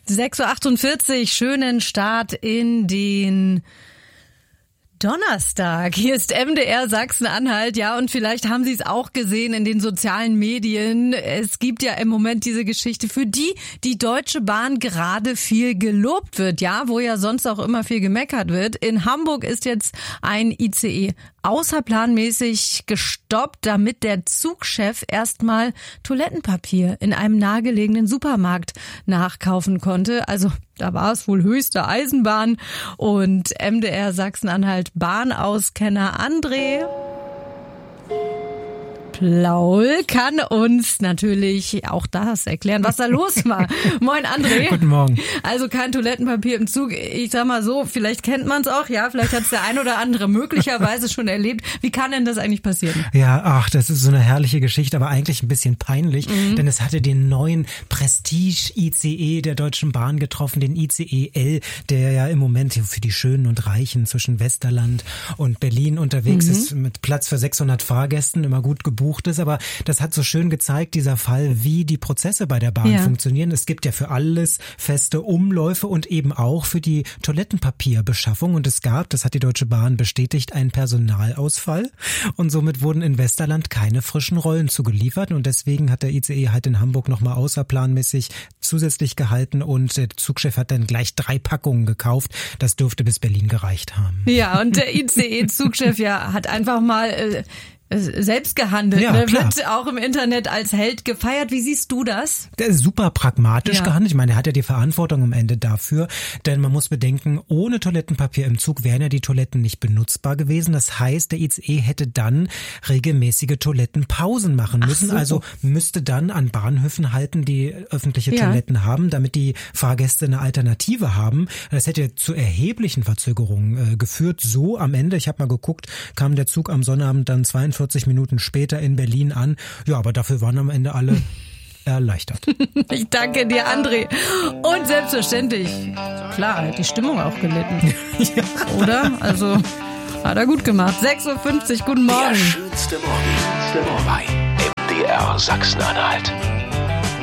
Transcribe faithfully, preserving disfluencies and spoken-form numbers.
sechs Uhr achtundvierzig, schönen Start in den Donnerstag. Hier ist M D R Sachsen-Anhalt. Ja, und vielleicht haben Sie es auch gesehen in den sozialen Medien. Es gibt ja im Moment diese Geschichte, für die die Deutsche Bahn gerade viel gelobt wird. Ja, wo ja sonst auch immer viel gemeckert wird. In Hamburg ist jetzt ein I C E außerplanmäßig gestoppt, damit der Zugchef erstmal Toilettenpapier in einem nahegelegenen Supermarkt nachkaufen konnte. Also da war es wohl höchste Eisenbahn. Und M D R Sachsen-Anhalt Bahnauskenner André Plaul kann uns natürlich auch das erklären, was da los war. Moin André. Guten Morgen. Also kein Toilettenpapier im Zug. Ich sag mal so, vielleicht kennt man es auch, ja, vielleicht hat es der ein oder andere möglicherweise schon erlebt. Wie kann denn das eigentlich passieren? Ja, ach, das ist so eine herrliche Geschichte, aber eigentlich ein bisschen peinlich, mhm. denn es hatte den neuen Prestige-I C E der Deutschen Bahn getroffen, den I C E L, der ja im Moment für die Schönen und Reichen zwischen Westerland und Berlin unterwegs mhm. ist, mit Platz für sechshundert Fahrgästen, immer gut gebucht ist, aber das hat so schön gezeigt, dieser Fall, wie die Prozesse bei der Bahn ja. funktionieren. Es gibt ja für alles feste Umläufe und eben auch für die Toilettenpapierbeschaffung und es gab, das hat die Deutsche Bahn bestätigt, einen Personalausfall und somit wurden in Westerland keine frischen Rollen zugeliefert und deswegen hat der I C E halt in Hamburg nochmal außerplanmäßig zusätzlich gehalten und der Zugchef hat dann gleich drei Packungen gekauft. Das dürfte bis Berlin gereicht haben. Ja, und der I C E-Zugchef ja hat einfach mal äh, selbst gehandelt, ja, ne? Klar. Wird auch im Internet als Held gefeiert. Wie siehst du das? Der ist super pragmatisch ja. gehandelt. Ich meine, er hat ja die Verantwortung am Ende dafür, denn man muss bedenken, ohne Toilettenpapier im Zug wären ja die Toiletten nicht benutzbar gewesen. Das heißt, der I C E hätte dann regelmäßige Toilettenpausen machen müssen. So. Also müsste dann an Bahnhöfen halten, die öffentliche ja. Toiletten haben, damit die Fahrgäste eine Alternative haben. Das hätte zu erheblichen Verzögerungen äh, geführt. So am Ende, ich habe mal geguckt, kam der Zug am Sonnabend dann zweiundvierzig Minuten später in Berlin an. Ja, aber dafür waren am Ende alle erleichtert. Ich danke dir, André. Und selbstverständlich, klar, hat die Stimmung auch gelitten. ja. Oder? Also, hat er gut gemacht. sechs Uhr fünfzig, guten Morgen. Der schönste Morgen bei M D R Sachsen-Anhalt.